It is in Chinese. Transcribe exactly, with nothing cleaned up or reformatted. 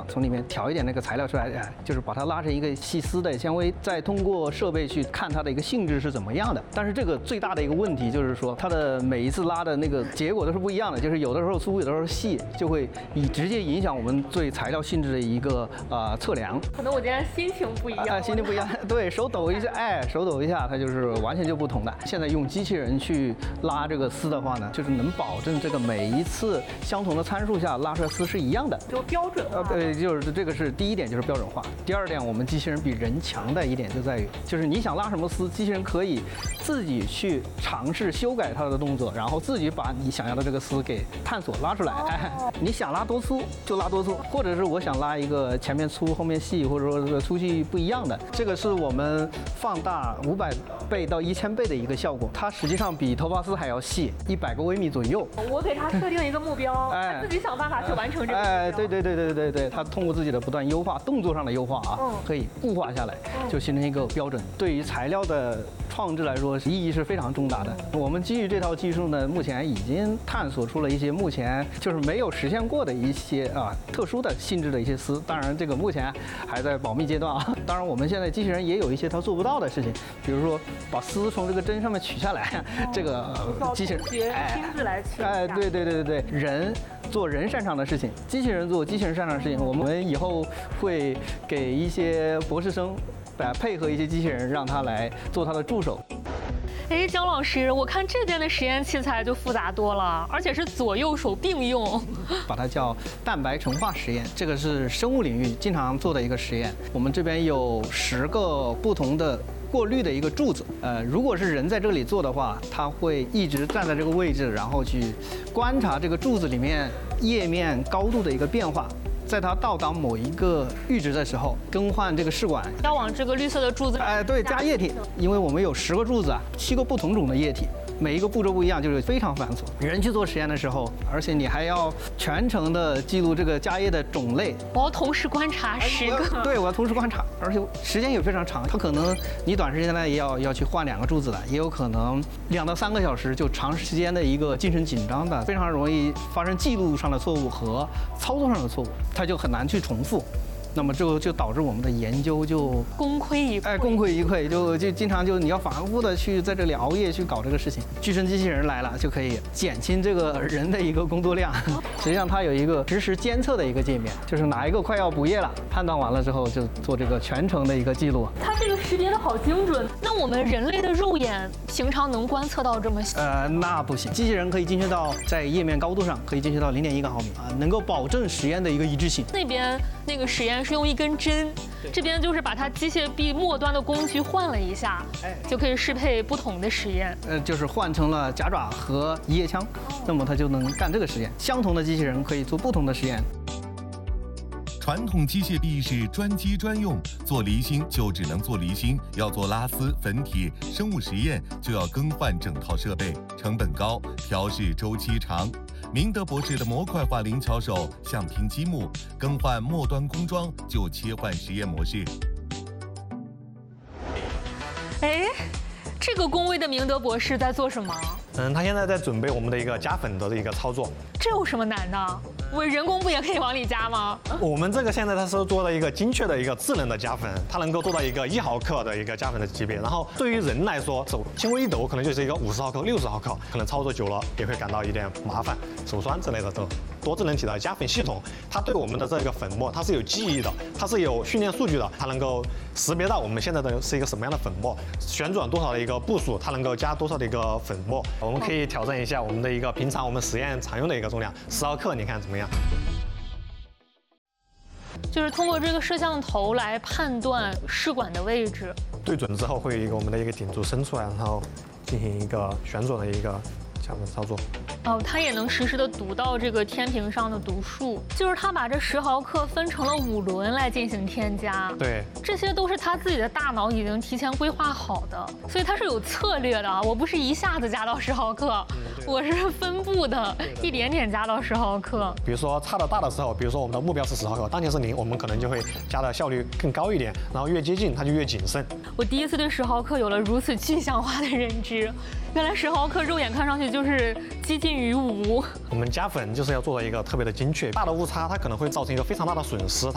从里面调一点那个材料出来，哎，就是把它拉成一个细丝的纤维，再通过设备去看它的一个性质是怎么样的。但是这个最大的一个问题就是说，它的每一次拉的那个结果都是不一样的，就是有的时候粗，有的时候细，就会以直接影响我们对材料性质的一个呃测量。 可能我今天心情不一样， 哎，心情不一样，对手抖一下，哎，手抖一下，它就是完全就不同的。现在用机器人去拉这个丝的话呢，就是能保证这个每一次相同的参数下拉出来丝是一样的， 就标准化。 呃，对，就是这个是第一点，就是标准化。第二点，我们机器人比人强的一点就在于，就是你想拉什么丝，机器人可以自己去尝试修改它的动作，然后自己把你想要的这个丝给探索拉出来。哎，你想拉多粗就拉多粗，或者是我想拉一个前面粗后面细，或者说这个粗细不一样的，这个是我们放大五百倍到一千倍的一个效果。它实际上比头发丝还要细一百个微米左右。 我给它设定一个目标， 哎， 自己想办法去完成这个目标。 哎，对对对对对对，它通过自己的不断优化，动作上的优化啊， 嗯、 可以固化下来，就形成一个标准。对于材料的创制来说，意义是非常重大的。我们基于这套技术呢，目前已经探索出了一些目前就是没有实现过的一些啊特殊的性质的一些丝。当然，这个目前还在保密阶段啊。当然，我们现在机器人也有一些它做不到的事情，比如说把丝从这个针上面取下来，这个、呃、机器人亲自来取。 哎，对对对对对，人做人擅长的事情，机器人做机器人擅长的事情。我们以后会给一些博士生，来配合一些机器人，让他来做他的助手。 哎，姜老师，我看这边的实验器材就复杂多了，而且是左右手并用。 把它叫蛋白纯化实验，这个是生物领域经常做的一个实验。我们这边有十个不同的过滤的一个柱子，呃，如果是人在这里做的话，他会一直站在这个位置，然后去观察这个柱子里面液面高度的一个变化。在它到达某一个阈值的时候，更换这个试管， 要往这个绿色的柱子里， 哎，对，加液体，因为我们有十个柱子啊，七个不同种的液体。每一个步骤不一样，就是非常繁琐。人去做实验的时候，而且你还要全程的记录这个加液的种类。 我要同时观察十个。 对，我要同时观察，而且时间也非常长。它可能你短时间内要要去换两个柱子的，也有可能两到三个小时就长时间的一个精神紧张的，非常容易发生记录上的错误和操作上的错误，它就很难去重复。那么就就导致我们的研究就功亏一篑， 哎，功亏一篑，就就经常就你要反复的去在这里熬夜去搞这个事情。具身机器人来了，就可以减轻这个人的一个工作量。实际上它有一个实时监测的一个界面，就是哪一个快要不液了，判断完了之后就做这个全程的一个记录。 它这个识别的好精准。那我们人类的肉眼平常能观测到这么细？ 呃，那不行，机器人可以精确到在液面高度上可以精确到零点一个毫米啊，能够保证实验的一个一致性。 那边那个实验是用一根针，这边就是把它机械臂末端的工具换了一下，就可以适配不同的实验。 呃，就是换成了夹爪和一叶枪，那么它就能干这个实验。相同的机器人可以做不同的实验。 传统机械臂是专机专用，做离心就只能做离心，要做拉丝、粉体、生物实验就要更换整套设备，成本高，调试周期长。明德博士的模块化灵巧手像拼积木，更换末端工装就切换实验模式。 哎，这个工位的明德博士在做什么？ 嗯，他现在在准备我们的一个加粉的一个操作。 这有什么难的？我人工不也可以往里加吗？ 我们这个现在它是做了一个精确的一个智能的加粉，它能够做到一个一毫克的一个加粉的级别。然后对于人来说，手轻微一抖，可能就是一个五十毫克、六十毫克，可能操作久了也会感到一点麻烦，手酸之类的。这多智能体的加粉系统，它对我们的这个粉末它是有记忆的，它是有训练数据的，它能够识别到我们现在的是一个什么样的粉末，旋转多少的一个步数，它能够加多少的一个粉末。我们可以挑战一下我们的一个平常我们实验常用的一个重量，十毫克，你看怎么样？ 就是通过这个摄像头来判断试管的位置， 对准之后会有一个我们的一个顶柱伸出来，然后进行一个旋转的一个加粉操作。 哦，它也能实时的读到这个天平上的读数，就是它把这十毫克分成了五轮来进行添加。 对， 这些都是他自己的大脑已经提前规划好的，所以它是有策略的啊。我不是一下子加到十毫克，我是分布的，一点点加到十毫克。 比如说差的大的时候，比如说我们的目标是十毫克，当前是零，我们可能就会加的效率更高一点，然后越接近它就越谨慎。 我第一次对十毫克有了如此具象化的认知，原来十毫克肉眼看上去就是接近于无。 我们加粉就是要做到一个特别的精确，大的误差它可能会造成一个非常大的损失。